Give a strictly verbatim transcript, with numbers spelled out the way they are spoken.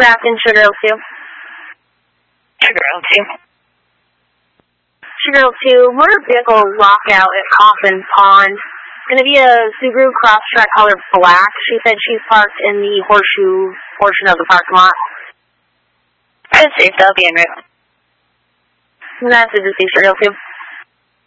wrapped in Sugar Hill two. Sugar Hill two. Sugar Hill two, motor vehicle lockout at Coffin Pond. Going to be a Subaru Crosstrek color black. She said she's parked in the horseshoe portion of the parking lot. I'd say they'll be en route. Message to Sugar Hill two.